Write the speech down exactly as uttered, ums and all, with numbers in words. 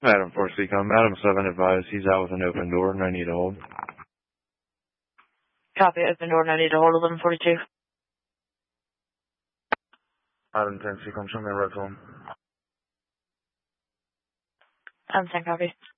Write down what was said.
Adam four C com. Adam seven advised he's out with an open door and I need a hold. Copy, open door, no need to hold eleven forty-two. Adam ten C com, show me a red phone. Adam ten, copy.